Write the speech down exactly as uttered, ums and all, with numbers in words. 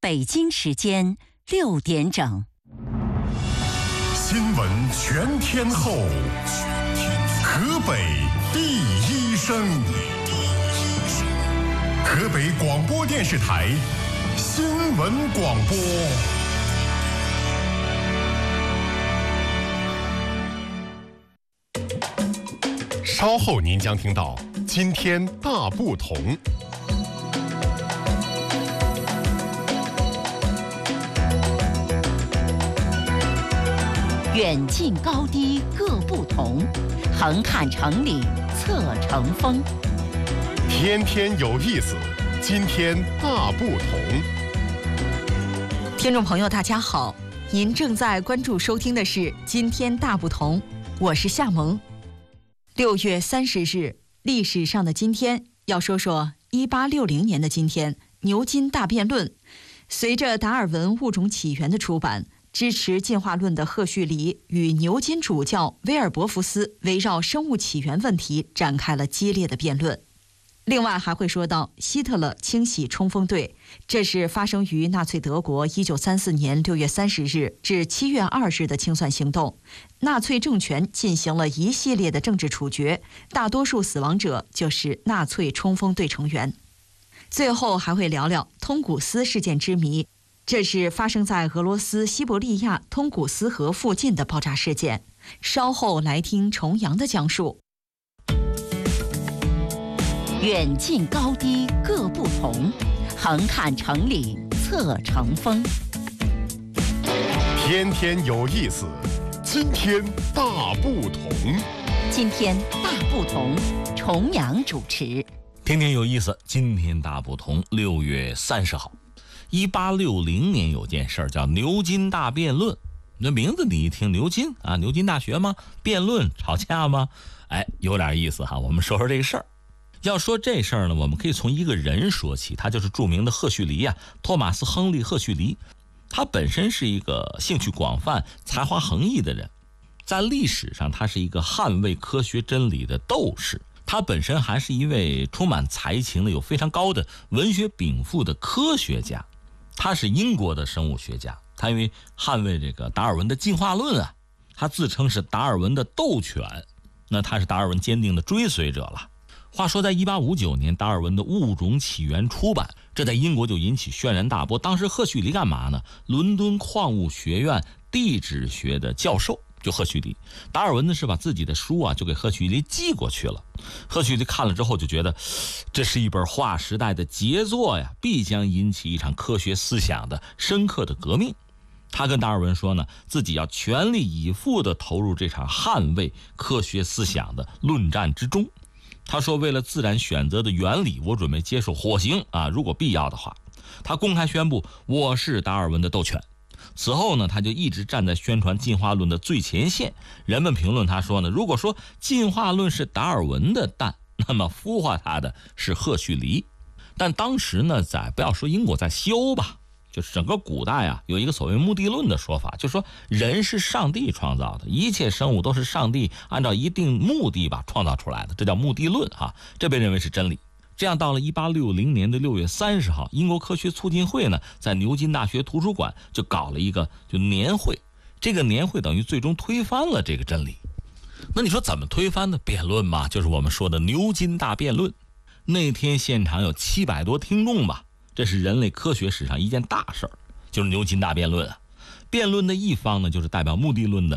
北京时间六点整。 新闻全天候，河北第一声，河北广播电视台新闻广播。稍后您将听到今天大不同。 远近高低各不同，横看成岭侧成峰。 天天有意思，今天大不同。 听众朋友大家好，您正在关注收听的是今天大不同，我是夏萌。六月三十日，历史上的今天，要说说一八六零年的今天，牛津大辩论。随着达尔文物种起源的出版，支持进化论的赫胥黎与牛津主教威尔伯福斯围绕生物起源问题展开了激烈的辩论。另外还会说到希特勒清洗冲锋队，这是发生于纳粹德国一九三四年六月三十日至七月二日的清算行动。纳粹政权进行了一系列的政治处决，大多数死亡者就是纳粹冲锋队成员。最后还会聊聊通古斯事件之谜，这是发生在俄罗斯西伯利亚通古斯河附近的爆炸事件。稍后来听重阳的讲述。 远近高低各不同，横看成岭侧成峰。 天天有意思，今天大不同。 今天大不同，重阳主持。 天天有意思，今天大不同。六月三十号，一八六零年有件事叫牛津大辩论。那名字你一听，牛津啊，牛津大学吗？辩论吵架吗？哎，有点意思哈。我们说说这个事儿。要说这事儿呢，我们可以从一个人说起，他就是著名的赫胥黎啊，托马斯·亨利·赫胥黎。他本身是一个兴趣广泛、才华横溢的人，在历史上他是一个捍卫科学真理的斗士。他本身还是一位充满才情的、有非常高的文学禀赋的科学家。他是英国的生物学家，他因为捍卫这个达尔文的进化论啊，他自称是达尔文的斗犬，那他是达尔文坚定的追随者了。话说在一八五九年，达尔文的物种起源出版，这在英国就引起轩然大波。当时赫胥黎干嘛呢？伦敦矿物学院地质学的教授，就赫胥黎。达尔文呢是把自己的书啊就给赫胥黎寄过去了。赫胥黎看了之后就觉得这是一本划时代的杰作呀，必将引起一场科学思想的深刻的革命。他跟达尔文说呢，自己要全力以赴地投入这场捍卫科学思想的论战之中。他说，为了自然选择的原理，我准备接受火刑啊，如果必要的话。他公开宣布，我是达尔文的斗犬。此后呢，他就一直站在宣传进化论的最前线。人们评论他说呢，如果说进化论是达尔文的蛋，那么孵化他的是赫胥黎。但当时呢，在不要说英国，在西欧吧，就是整个古代啊，有一个所谓目的论的说法，就是说人是上帝创造的，一切生物都是上帝按照一定目的吧创造出来的，这叫目的论哈，这被认为是真理。这样到了一八六零年的六月三十号，英国科学促进会呢，在牛津大学图书馆就搞了一个就年会，这个年会等于最终推翻了这个真理。那你说怎么推翻的？辩论嘛，就是我们说的牛津大辩论。那天现场有七百多听众吧。这是人类科学史上一件大事儿，就是牛津大辩论啊。辩论的一方呢，就是代表目的论的